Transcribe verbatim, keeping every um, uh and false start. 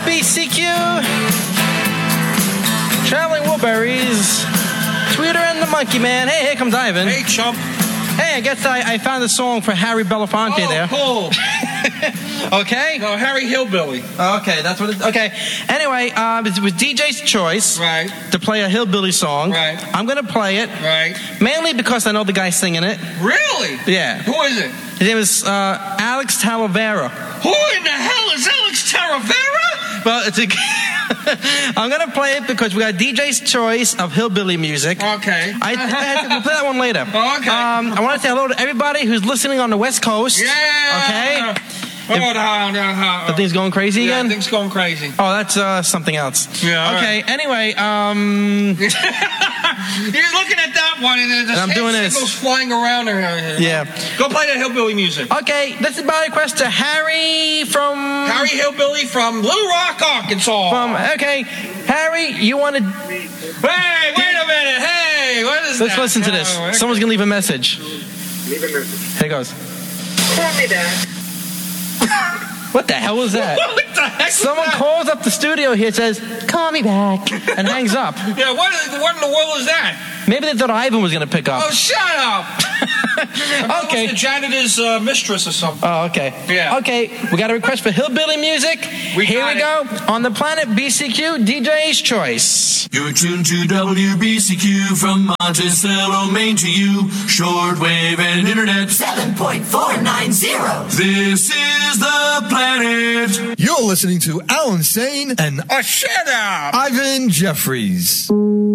B C Q. Traveling Wilburys. Tweeter and the Monkey Man. Hey, here comes Ivan. Hey, chump. Hey, I guess I, I found a song for Harry Belafonte oh, there. cool. Okay? No, Harry Hillbilly. Okay, that's what it's... Okay. Anyway, um, it was D J's choice right. to play a hillbilly song. Right. I'm going to play it. Right. Mainly because I know the guy singing it. Really? Yeah. Who is it? His name is uh, Alex Talavera. Who in the hell is Alex Talavera? Well, it's a... I'm going to play it because we got D J's choice of hillbilly music. Okay. I, I we'll play that one later. Okay. Um, I want to say hello to everybody who's listening on the West Coast. Yeah. Okay. Oh, the, the, the thing's going crazy yeah, again? The thing's going crazy. Oh, that's uh, something else. Yeah. Okay, Right. anyway, um... You're looking at that one and there's and I'm doing this. goes flying around there. Yeah. Go play that hillbilly music. Okay, this is my request to Harry from... Harry Hillbilly from Little Rock, Arkansas. From, okay, Harry, you want to... Hey, wait a minute. Hey, what is Let's that? listen to this. Oh, okay. Someone's going to leave a message. Leave a message. Here it goes. Call me back. What the hell was that? What the heck Someone was that? calls up the studio here, says, call me back, and hangs up. Yeah, what, what in the world is that? Maybe they thought Ivan was going to pick up. Oh, shut up. Okay. The janitor's uh, mistress or something. Oh, okay. Yeah. Okay, we got a request for hillbilly music. We Here got we go. On the planet B C Q, D J's choice. You're tuned to W B C Q from Monticello, Maine to you. Shortwave and internet. seven point four nine zero. This is the planet. You're listening to Alan Sane and Oh, shut up. Ivan Jeffries.